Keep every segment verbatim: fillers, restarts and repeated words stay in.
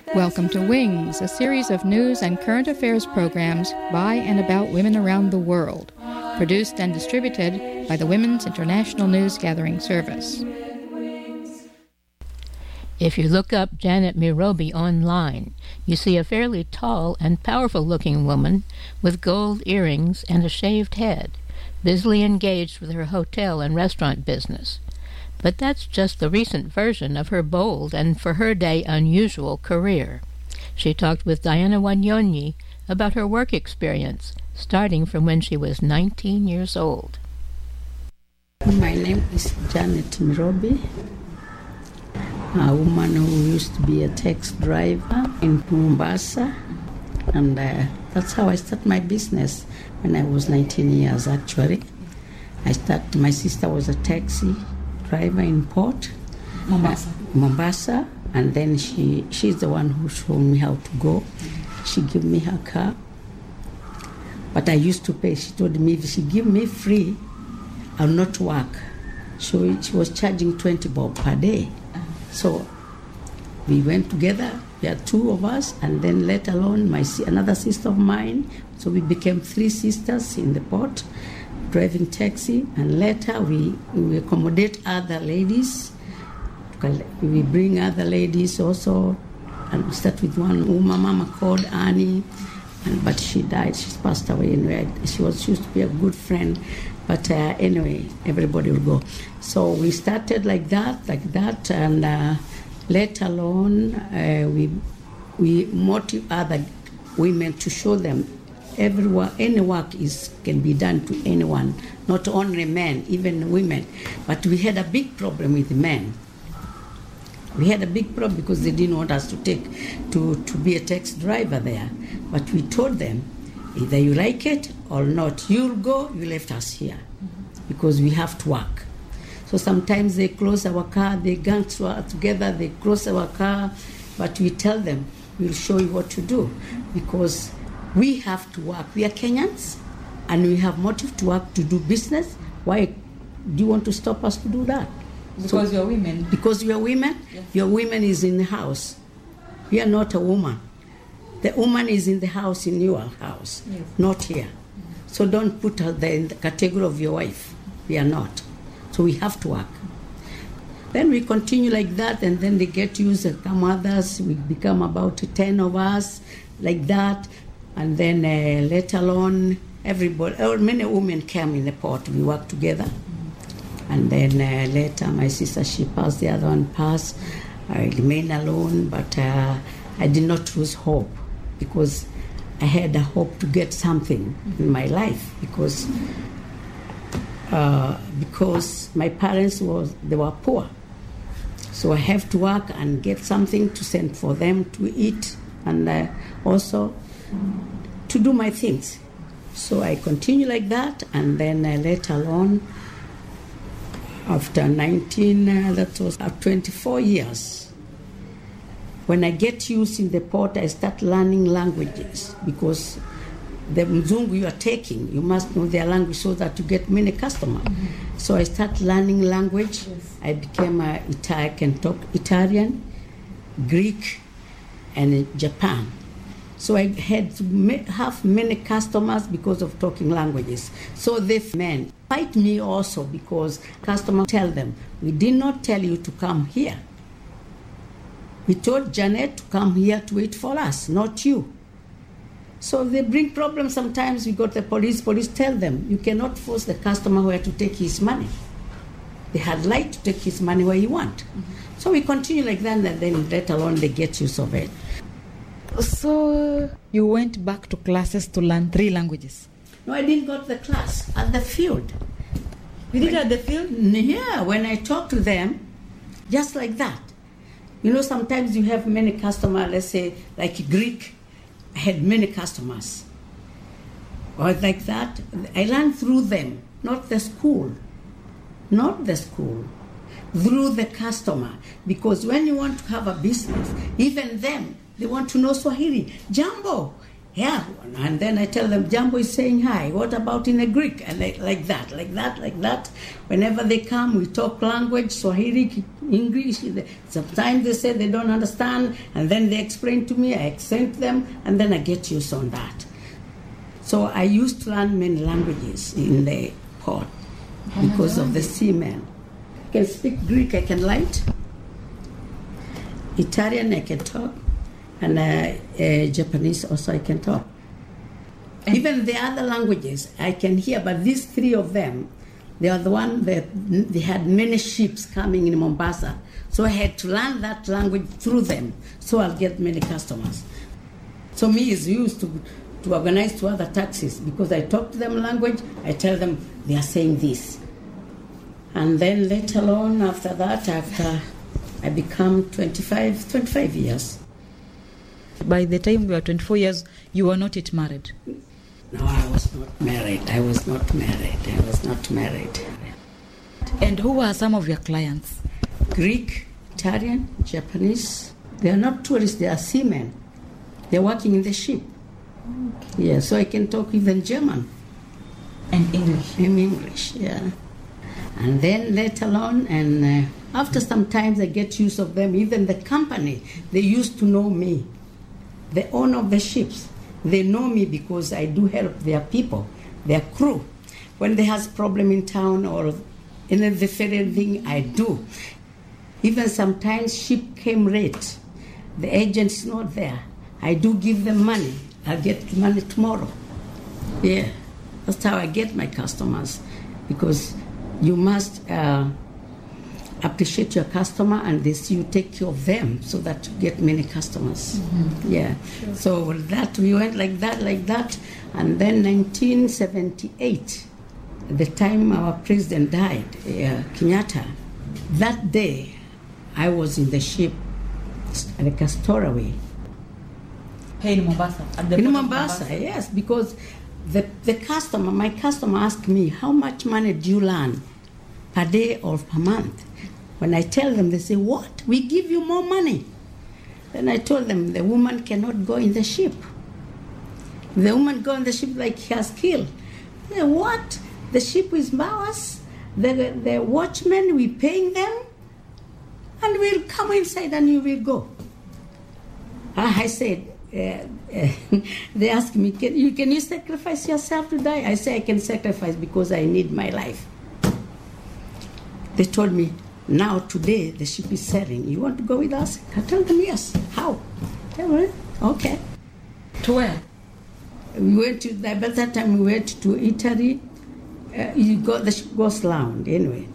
Welcome to Wings, a series of news and current affairs programs by and about women around the world, produced and distributed by the Women's International News Gathering Service. If you look up Janet Mirobi online, you see a fairly tall and powerful-looking woman with gold earrings and a shaved head, busily engaged with her hotel and restaurant business. But that's just the recent version of her bold and, for her day, unusual career. She talked with Diana Wanyonyi about her work experience, starting from when she was nineteen years old. My name is Janet Mirobi, a woman who used to be a taxi driver in Mombasa, and uh, that's how I started my business when I was nineteen years, actually. I started, my sister was a taxi driver in Port, Mombasa. Uh, Mombasa, and then she she's the one who showed me how to go. She gave me her car, but I used to pay. She told me if she give me free, I'll not work. So she was charging twenty bob per day. So we went together. We had two of us, and then let alone my another sister of mine. So we became three sisters in the port, driving taxi, and later we, we accommodate other ladies. We bring other ladies also, and we start with one woman, mama called Annie, and, but she died. She's passed away anyway. She was she used to be a good friend, but uh, anyway, everybody will go. So we started like that, like that, and uh, let alone uh, we we motivate other women to show them every work, any work is can be done to anyone, not only men, even women. But we had a big problem with men. We had a big problem because they didn't want us to take to, to be a taxi driver there. But we told them, either you like it or not, you'll go, you left us here because we have to work. So sometimes they close our car, they gang together, they close our car, but we tell them, we'll show you what to do because we have to work. We are Kenyans, and we have motive to work, to do business. Why do you want to stop us to do that? Because so, you're women. Because we are women? Yes. Your woman is in the house. We are not a woman. The woman is in the house, in your house, yes. Not here. Mm-hmm. So don't put her there in the category of your wife. We are not. So we have to work. Then we continue like that, and then they get used, and come others. We become about ten of us, like that. And then uh, let alone everybody, or many women came in the port. We worked together. Mm-hmm. And then uh, later my sister, she passed, the other one passed. I remained alone, but uh, I did not lose hope because I had a hope to get something mm-hmm. in my life because uh, because my parents was they were poor. So I have to work and get something to send for them to eat and uh, also to do my things. So I continue like that, and then uh, later on, after nineteen, uh, that was uh, twenty-four years, when I get used in the port, I start learning languages because the Mzungu you are taking, you must know their language so that you get many customers. Mm-hmm. So I start learning language. Yes. I became a Italian, I can talk Italian, Greek, and Japan. So I had to have many customers because of talking languages. So they men fight me also because customers tell them, we did not tell you to come here. We told Janet to come here to wait for us, not you. So they bring problems sometimes. We got the police. Police tell them, you cannot force the customer where to take his money. They had right to take his money where he want. Mm-hmm. So we continue like that, and then let alone they get use of it. So you went back to classes to learn three languages? No, I didn't go to the class, at the field. You did at the field? Yeah, when I talk to them, just like that. You know, sometimes you have many customers, let's say, like Greek, I had many customers. Or like that, I learned through them, not the school. Not the school. Through the customer. Because when you want to have a business, even them, they want to know Swahili. Jambo. Yeah, and then I tell them, Jambo is saying hi. What about in a Greek? And like, like that, like that, like that. Whenever they come, we talk language, Swahili, English. Sometimes they say they don't understand, and then they explain to me, I explain to them, and then I get used on that. So I used to learn many languages in the port because of the seamen. I can speak Greek, I can write. Italian, I can talk. And uh, uh, Japanese also I can talk. And even the other languages I can hear, but these three of them, they are the one that they had many ships coming in Mombasa. So I had to learn that language through them, so I'll get many customers. So me is used to, to organize to other taxis because I talk to them language, I tell them they are saying this. And then later on after that, after I become twenty-five, twenty-five years. By the time you were twenty-four years, you were not yet married? No, I was not married. I was not married. I was not married. And who are some of your clients? Greek, Italian, Japanese. They are not tourists, they are seamen. They're working in the ship. Okay. Yeah, so I can talk even German. And English? In English, yeah. And then later on, and uh, after some time I get used of them. Even the company, they used to know me. The owner of the ships, they know me because I do help their people, their crew. When they has problem in town or in the ferry thing, I do. Even sometimes ship came late, the agent is not there. I do give them money. I'll get money tomorrow. Yeah, that's how I get my customers, because you must uh, appreciate your customer and this you take care of them so that you get many customers. Mm-hmm. Yeah. Sure. So that we went like that, like that, and then nineteen seventy-eight, the time our president died, uh, Kenyatta, that day I was in the ship at the Castaway. Hey, in Mombasa? At the in Mombasa, Mombasa, yes, because the, the customer, my customer asked me, how much money do you earn per day or per month? When I tell them, they say, what? We give you more money. Then I told them, the woman cannot go in the ship. The woman go in the ship like he has killed. They say, what? The ship is ours? The, the watchmen, we paying them? And we'll come inside and you will go. I said, uh, uh, they asked me, can you, can you sacrifice yourself to die? I say, I can sacrifice because I need my life. They told me, now, today, the ship is sailing. You want to go with us? I told them, yes. How? Tell me, okay. To where? We went to, by that time, we went to Italy. Uh, you go, the ship goes round, anyway.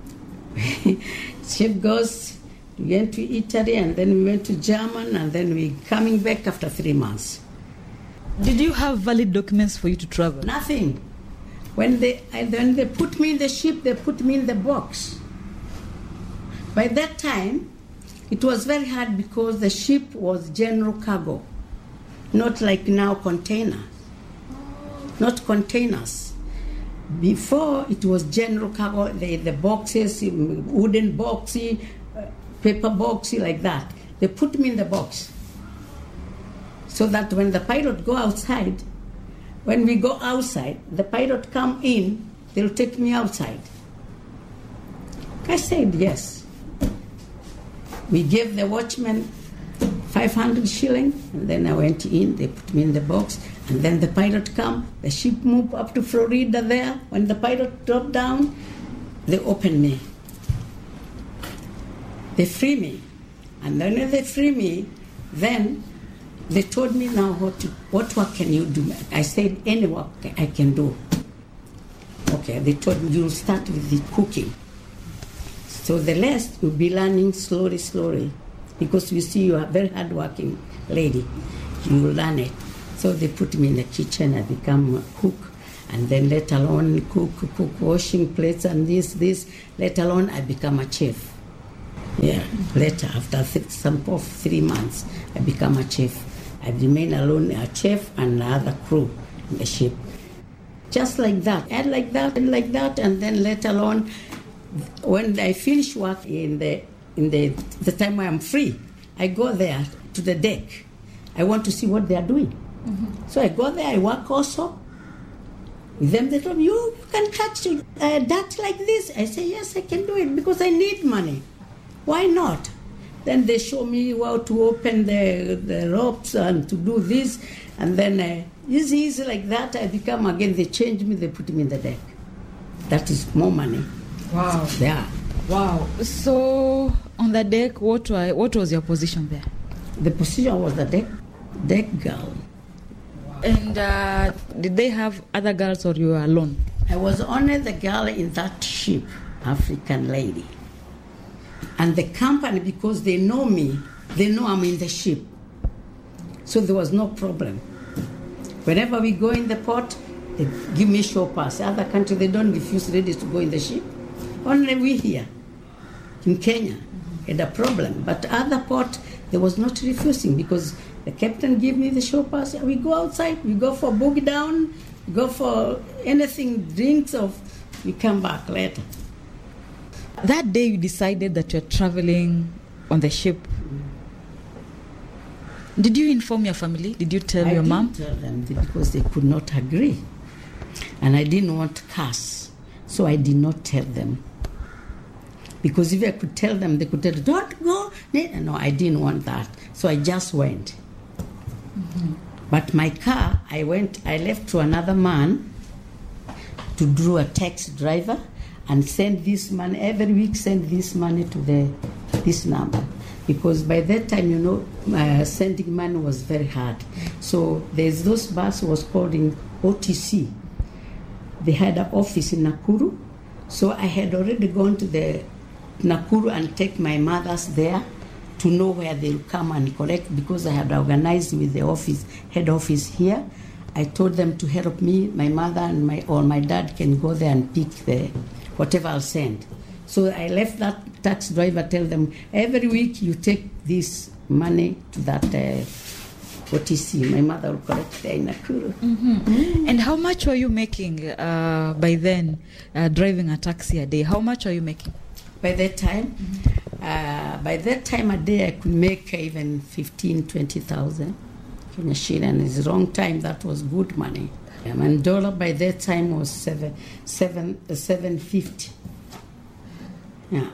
Ship goes, we went to Italy, and then we went to Germany, and then we coming back after three months. Did you have valid documents for you to travel? Nothing. When they, when they put me in the ship, they put me in the box. By that time, it was very hard because the ship was general cargo, not like now container, not containers. Before, it was general cargo, the, the boxes, wooden boxy, paper boxy, like that. They put me in the box so that when the pilot go outside, when we go outside, the pilot come in, they'll take me outside. I said yes. We gave the watchman five hundred shilling, and then I went in, they put me in the box, and then the pilot come, the ship moved up to Florida there. When the pilot dropped down, they opened me. They free me. And then when they free me, then they told me now what to, what work can you do? I said, any work I can do. Okay, they told me you'll start with the cooking. So the rest you'll be learning slowly, slowly. Because we see you are a very hard-working lady. You will learn it. So they put me in the kitchen, I become a cook. And then later on, cook, cook, washing plates and this, this. Later on, I become a chef. Yeah, later, after th- some of three months, I become a chef. I remain alone, a chef and another crew in the ship. Just like that, and like that, and like that, and then later on, when I finish work in the in the the time I am free, I go there to the deck. I want to see what they are doing. Mm-hmm. So I go there, I work also. With them, they told me, you can touch uh, that like this. I say, yes, I can do it because I need money. Why not? Then they show me how to open the, the ropes and to do this. And then uh, easy, easy like that, I become again, they change me, they put me in the deck. That is more money. Wow. Yeah. Wow. So on the deck, what, were, what was your position there? The position was the deck, deck girl. And uh, did they have other girls or you were alone? I was only the girl in that ship, African lady. And the company, because they know me, they know I'm in the ship. So there was no problem. Whenever we go in the port, they give me show pass. Other countries, they don't refuse ladies to go in the ship. Only we here, in Kenya, had a problem. But other port, there was not refusing because the captain gave me the show pass. We go outside, we go for boogie down, we go for anything, drinks, or we come back later. That day you decided that you're traveling on the ship. Did you inform your family? Did you tell I your didn't mom? tell them because they could not agree. And I didn't want to curse, so I did not tell them. Because if I could tell them, they could tell, don't go. No, I didn't want that. So I just went. Mm-hmm. But my car, I went, I left to another man to do a taxi driver and send this money, every week send this money to the this number. Because by that time, you know, uh, sending money was very hard. So there's those bus was called in O T C. They had an office in Nakuru. So I had already gone to the Nakuru and take my mothers there to know where they'll come and collect because I had organized with the office, head office here. I told them to help me, my mother and my or my dad can go there and pick the whatever I'll send. So I left that taxi driver, tell them, every week you take this money to that uh, O T C. My mother will collect there in Nakuru. Mm-hmm. Mm-hmm. And how much were you making uh, by then, uh, driving a taxi a day? How much were you making? By that time, mm-hmm. uh, by that time a day I could make even fifteen, twenty thousand Kenya shilling. It's a long time, that was good money. Um, and dollar by that time was seven, seven, uh, seven fifty. Yeah.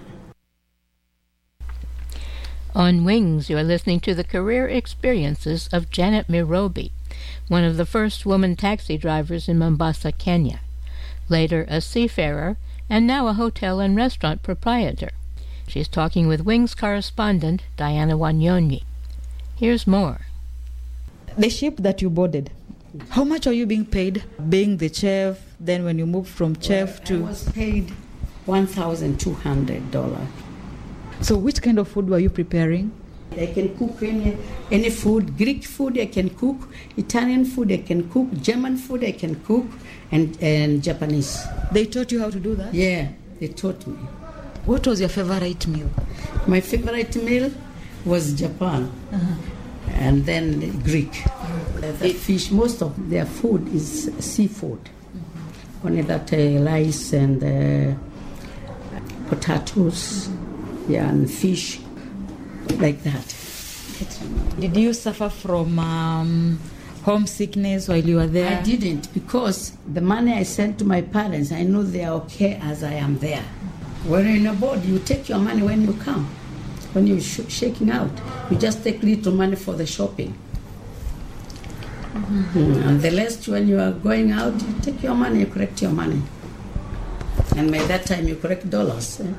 On Wings, you are listening to the career experiences of Janet Mirobi, one of the first woman taxi drivers in Mombasa, Kenya, later a seafarer, and now a hotel and restaurant proprietor. She's talking with Wings correspondent Diana Wanyonyi. Here's more. The ship that you boarded, how much are you being paid? Being the chef, then when you moved from chef well, to... I was paid one thousand two hundred dollars. So which kind of food were you preparing? I can cook any, any food. Greek food I can cook, Italian food I can cook, German food I can cook, and, and Japanese. They taught you how to do that? Yeah, they taught me. What was your favorite meal? My favorite meal was Japan, uh-huh. and then Greek. Uh, the fish, most of their food is seafood. Mm-hmm. Only that uh, rice and uh, potatoes, mm-hmm. yeah, and fish, like that. Did you suffer from um, homesickness while you were there? I didn't, because the money I sent to my parents, I know they are okay as I am there. When you're in a board, you take your money when you come. When you're sh- shaking out, you just take little money for the shopping. Mm-hmm. Mm, and the rest, when you are going out, you take your money, you collect your money. And by that time, you collect dollars. Eh?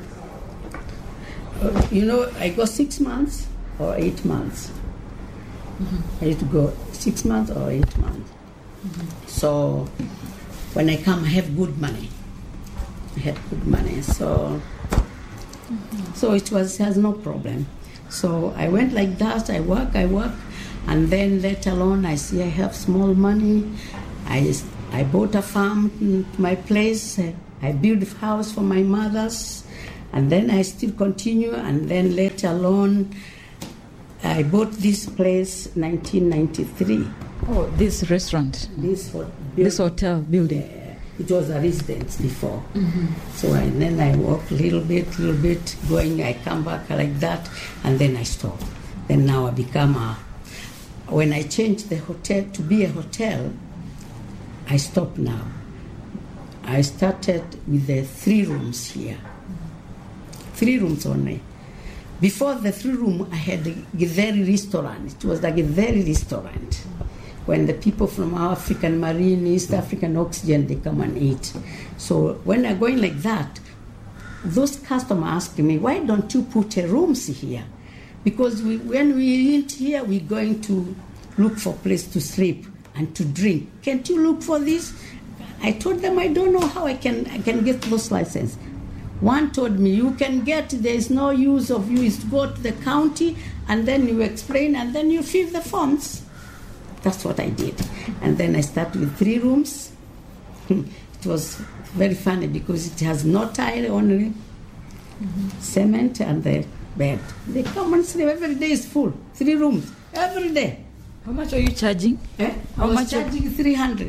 Uh, you know, I go six months or eight months. Mm-hmm. I used to go six months or eight months. Mm-hmm. So when I come, I have good money. I had good money, so mm-hmm. so it was has no problem. So I went like that. I work, I work, and then later on, I see I have small money. I I bought a farm to my place. I built a house for my mothers, and then I still continue. And then later on, I bought this place, nineteen ninety-three. Oh, this restaurant, this for this hotel building. Uh, It was a residence before. Mm-hmm. So I, then I walk a little bit, little bit, going, I come back like that, and then I stop. Then now I become a, When I changed the hotel to be a hotel, I stopped now. I started with the three rooms here. Three rooms only. Before the three room, I had a Githeri restaurant. It was like a very restaurant. When the people from African Marine, East African Oxygen, they come and eat. So when I'm going like that, those customers ask me, why don't you put a rooms here? Because we, when we eat here, we're going to look for a place to sleep and to drink. Can't you look for this? I told them I don't know how I can I can get those licenses. One told me, you can get, there is no use of you, is to go to the county and then you explain and then you fill the forms. That's what I did. And then I started with three rooms. It was very funny because it has no tile, only mm-hmm. cement and the bed. They come and sleep, every day is full. Three rooms, every day. How much are you charging? Eh? How I was much charging three hundred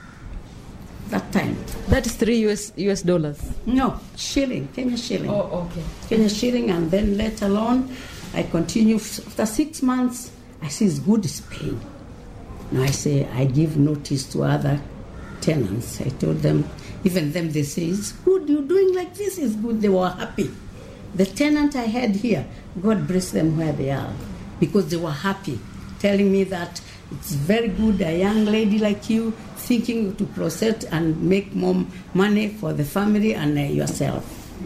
that time. That is three U S U S dollars. No, shilling, Kenya shilling. Oh, okay. Kenya shilling, and then let alone, I continue. After six months, I see it's good, it's paying. Now I say, I give notice to other tenants. I told them, even them, they say, it's good, you're doing like this, it's good. They were happy. The tenant I had here, God bless them where they are, because they were happy, telling me that it's very good, a young lady like you, thinking to proceed and make more money for the family and uh, yourself.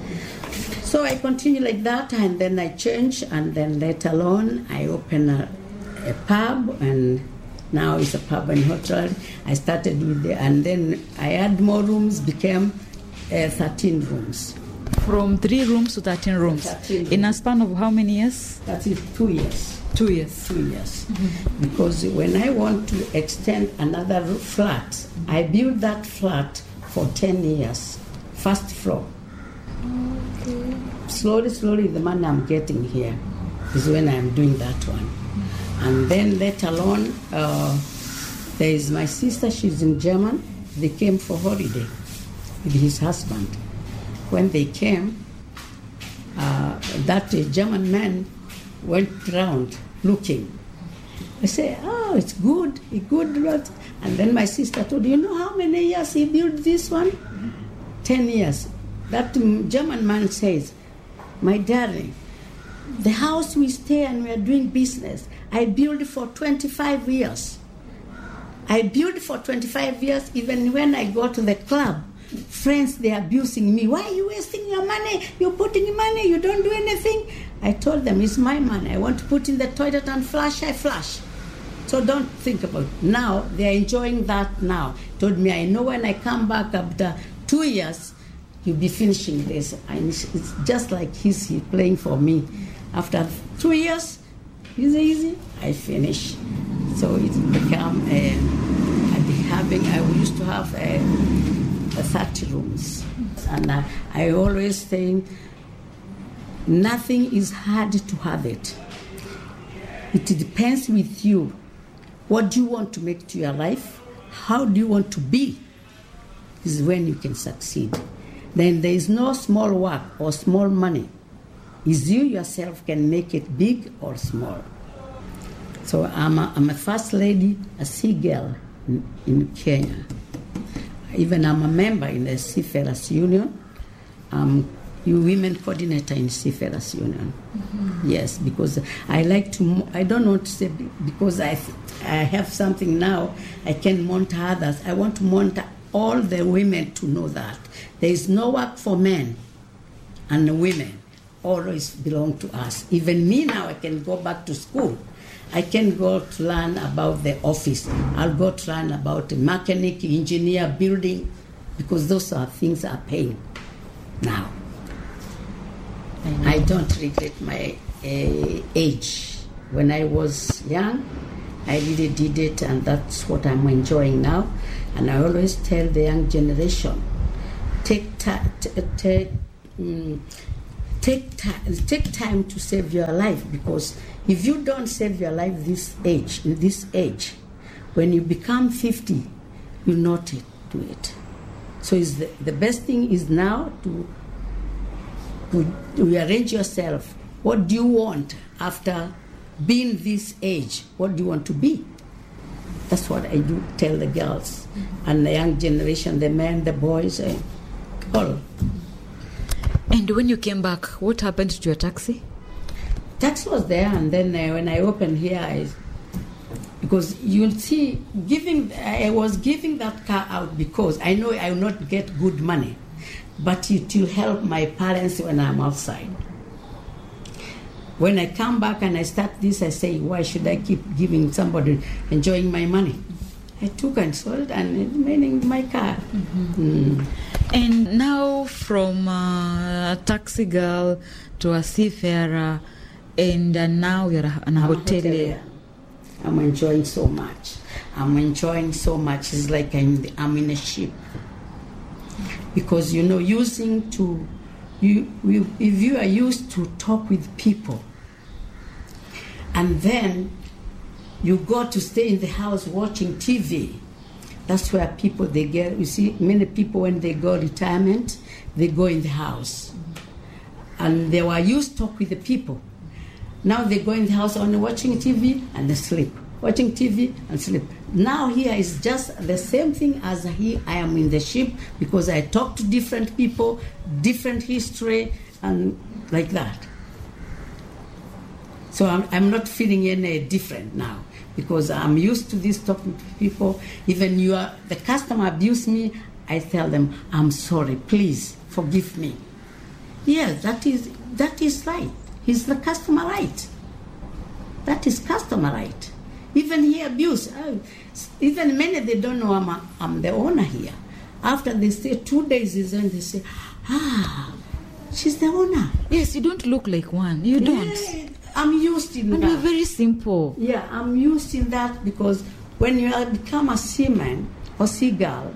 So I continue like that, and then I change, and then later on, I open a, a pub, and now it's a pub and hotel. I started with the, and then I had more rooms, became uh, thirteen rooms. From three rooms to thirteen rooms. thirteen rooms. In a span of how many years? That is two years. Two years. Two years. Mm-hmm. Because when I want to extend another flat, I build that flat for ten years. First floor. Okay. Slowly, slowly, the money I'm getting here is when I'm doing that one. And then later on, uh, there is my sister, she's in German. They came for holiday with his husband. When they came, uh, that uh, German man went round looking. I say, oh, it's good, it's good. And then my sister told, you know how many years he built this one? Ten years. That German man says, my darling, the house we stay and we are doing business, I built for twenty-five years. I built for twenty-five years, even when I go to the club. Friends, they're abusing me. Why are you wasting your money? You're putting money, you don't do anything. I told them, it's my money. I want to put in the toilet and flush, I flush. So don't think about it. Now, they're enjoying that now. Told me, I know when I come back after two years, you'll be finishing this. And it's just like he's playing for me. After two years, easy, easy, I finish. So it's become, uh, I've been having, I used to have uh, thirty rooms. And I, I always think, nothing is hard to have it. It depends with you. What do you want to make to your life? How do you want to be? This is when you can succeed. Then there is no small work or small money. It's you yourself can make it big or small. So I'm a, I'm a first lady, a sea girl in, in Kenya. Even I'm a member in the Seafarers Union. Um, you women coordinator in Seafarers Union. Mm-hmm. Yes, because I like to, I don't want to say because I I have something now, I can monitor others. I want to monitor all the women to know that there is no work for men and the women always belong to us. Even me now, I can go back to school. I can go to learn about the office. I'll go to learn about the mechanic, engineer, building, because those are things that are paying now. I don't regret my uh, age. When I was young, I really did it, and that's what I'm enjoying now. And I always tell the young generation, take time, t- t- um, take time, take time to save your life, because if you don't save your life this age, in this age, when you become fifty, you'll not do it. So it's the, the best thing is now to, to, to arrange yourself. What do you want after being this age, what do you want to be? That's what I do tell the girls and the young generation, the men, the boys, uh, all. And when you came back, what happened to your taxi? Taxi was there, and then uh, when I opened here, I, because you'll see, giving I was giving that car out because I know I will not get good money, but it will help my parents when I'm outside. When I come back and I start this, I say, why should I keep giving somebody enjoying my money? I took and sold and it remaining my car. Mm-hmm. Mm. And now from uh, a taxi girl to a seafarer, and uh, now you're a, an hotelier. I'm enjoying so much. I'm enjoying so much. It's like I'm, I'm in a ship. Because, you know, using to, you, you, if you are used to talk with people, and then you go to stay in the house watching T V, that's where people, they get, you see, many people when they go retirement, they go in the house. And they were used to talk with the people. Now they go in the house only watching T V and they sleep. Watching T V and sleep. Now here is just the same thing as here I am in the ship because I talk to different people, different history, and like that. So I'm, I'm not feeling any different now because I'm used to this talking to people. Even you are, the customer abuse me, I tell them, I'm sorry, please forgive me. Yes, that is that is right. He's the customer right. That is customer right. Even he abuse. Uh, even many, they don't know I'm, a, I'm the owner here. After they stay two days, is when they say, ah, she's the owner. Yes, you don't look like one. You don't. Yeah, I'm used in and that. You're very simple. Yeah, I'm used in that because when you become a seaman or seagull,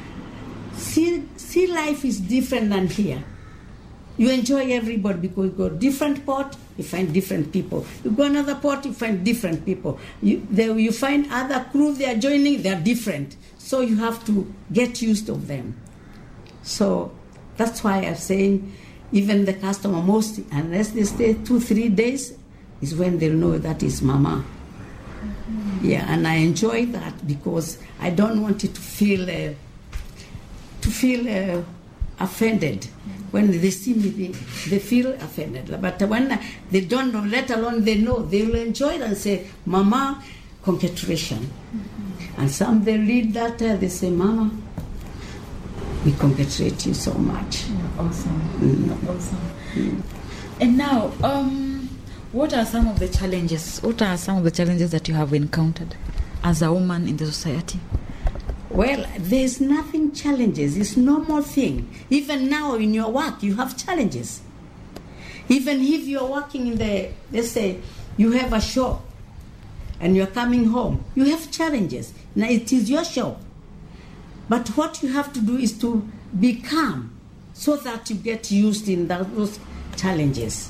sea, sea life is different than here. You enjoy everybody because you go different port, you find different people. You go another port, you find different people. You, they, you find other crew they are joining, they are different. So you have to get used of them. So that's why I'm saying even the customer most, unless they stay two, three days, is when they'll know that is Mama. Mm-hmm. Yeah, and I enjoy that because I don't want it to feel uh, to feel uh, offended. When they see me, they, they feel offended. But when they don't know, let alone they know, they will enjoy it and say, Mama, congratulations. Mm-hmm. And some they read that, uh, they say, Mama, we congratulate you so much. Yeah, awesome. Mm. Awesome. Mm. And now, um, what are some of the challenges? What are some of the challenges that you have encountered as a woman in the society? Well, there's nothing challenges. It's normal thing. Even now in your work, you have challenges. Even if you're working in the, let's say, you have a shop and you're coming home, you have challenges. Now it is your shop. But what you have to do is to be calm so that you get used in that, those challenges.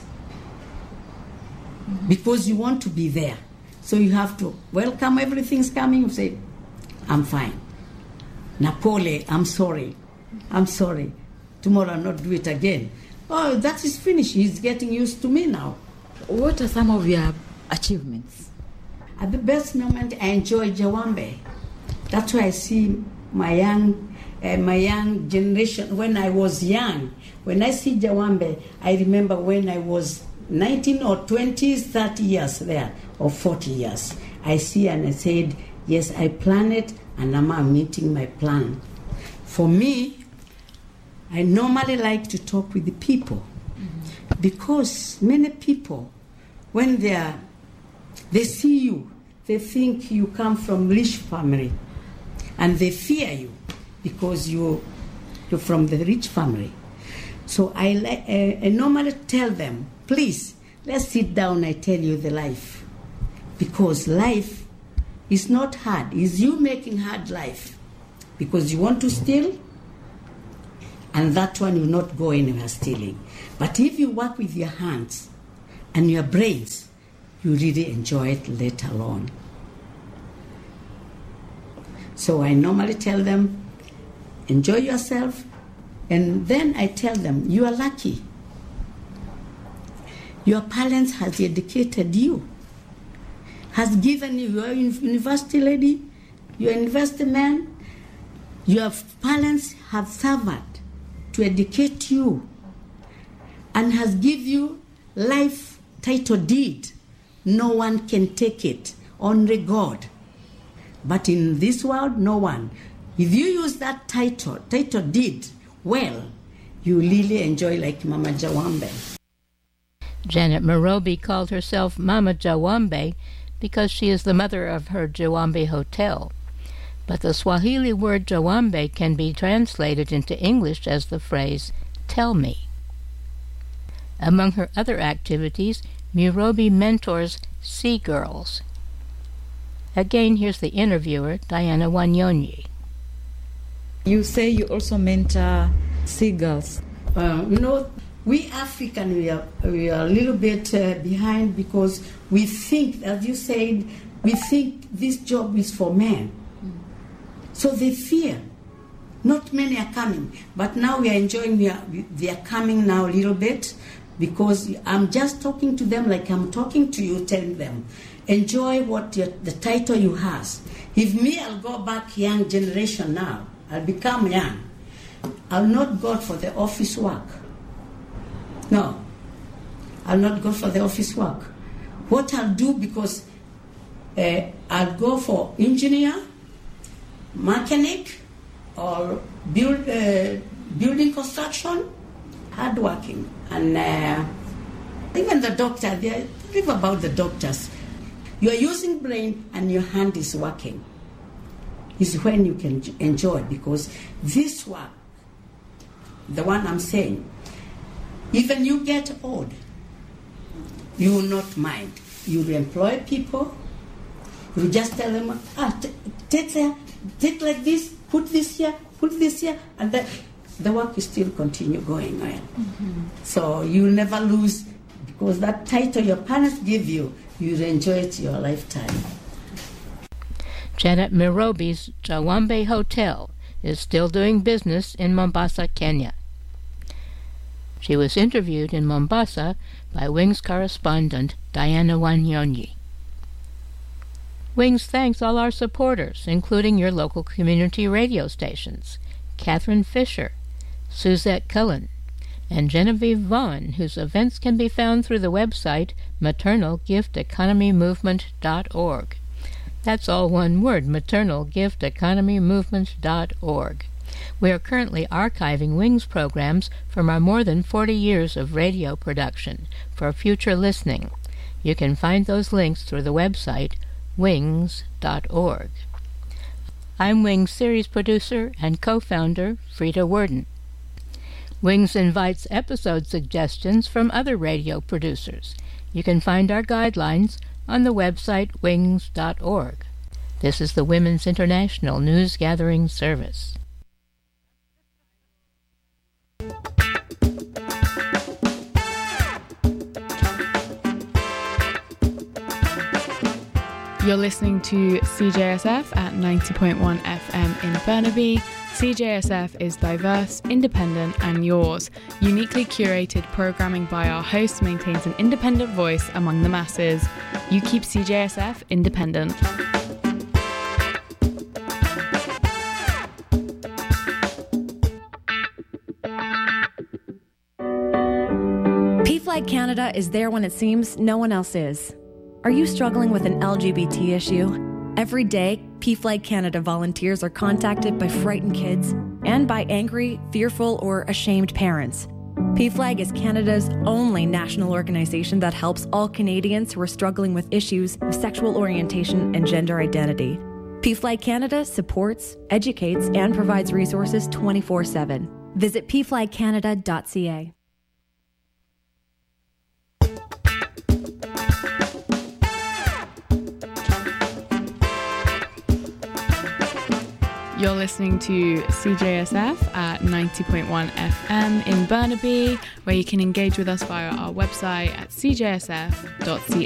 Mm-hmm. Because you want to be there. So you have to welcome everything's coming. You say, I'm fine. Napoli, I'm sorry. I'm sorry. Tomorrow I'll not do it again. Oh, that is finished. He's getting used to me now. What are some of your achievements? At the best moment, I enjoy Jawambe. That's why I see my young, uh, my young generation. When I was young, when I see Jawambe, I remember when I was nineteen or twenty, thirty years there, or forty years. I see and I said, yes, I planned it. And now I'm meeting my plan. For me, I normally like to talk with the people. Mm-hmm. Because many people, when they are, they see you, they think you come from rich family. And they fear you because you, you're from the rich family. So I, I, I normally tell them, please, let's sit down, I tell you the life. Because life it's not hard. It's you making hard life. Because you want to steal, and that one will not go anywhere stealing. But if you work with your hands and your brains, you really enjoy it later on. So I normally tell them, enjoy yourself, and then I tell them, you are lucky. Your parents has educated you. has given you, you're a university lady, you're a university man, your parents have suffered to educate you and has given you life title deed. No one can take it, only God. But in this world, no one. If you use that title, title deed, well, you really enjoy like Mama Jawambe. Janet Mirobi called herself Mama Jawambe because she is the mother of her Jawambe Hotel. But the Swahili word Jawambe can be translated into English as the phrase, tell me. Among her other activities, Mirobi mentors Sea Girls. Again, here's the interviewer, Diana Wanyonyi. You say you also mentor Sea Girls. Uh, you know, we African, we are, we are a little bit uh, behind because we think, as you said, we think this job is for men. So they fear. Not many are coming. But now we are enjoying, we are, they are coming now a little bit because I'm just talking to them like I'm talking to you, telling them, enjoy what your, the title you has. If me, I'll go back young generation now. I'll become young. I'll not go for the office work. No. I'll not go for the office work. What I'll do, because uh, I'll go for engineer, mechanic, or build, uh, building construction, hardworking. And uh, even the doctor, they live about the doctors. You are using brain and your hand is working. Is when you can enjoy, because this work, the one I'm saying, even you get old, you will not mind. You will employ people. You just tell them, ah, t- take there, take like this, put this here, put this here, and that the work will still continue going on. Mm-hmm. So you will never lose, because that title your parents give you, you'll enjoy it your lifetime. Janet Mirobi's Jawambe Hotel is still doing business in Mombasa, Kenya. She was interviewed in Mombasa by Wings correspondent Diana Wanyonyi. Wings thanks all our supporters, including your local community radio stations, Catherine Fisher, Suzette Cullen, and Genevieve Vaughn, whose events can be found through the website maternal gift economy movement dot org. That's all one word, maternal gift economy movement dot org. We are currently archiving Wings programs from our more than forty years of radio production for future listening. You can find those links through the website wings dot org. I'm Wings series producer and co-founder Frida Worden. Wings invites episode suggestions from other radio producers. You can find our guidelines on the website wings dot org. This is the Women's International News Gathering Service. You're listening to C J S F at ninety point one F M in Burnaby. C J S F is diverse, independent, and yours. Uniquely curated programming by our hosts maintains an independent voice among the masses. You keep C J S F independent. PFLAG Canada is there when it seems no one else is. Are you struggling with an L G B T issue? Every day, PFLAG Canada volunteers are contacted by frightened kids and by angry, fearful, or ashamed parents. PFLAG is Canada's only national organization that helps all Canadians who are struggling with issues of sexual orientation and gender identity. PFLAG Canada supports, educates, and provides resources twenty-four seven. Visit p flag canada dot c a. You're listening to C J S F at ninety point one F M in Burnaby, where you can engage with us via our website at c j s f dot c a.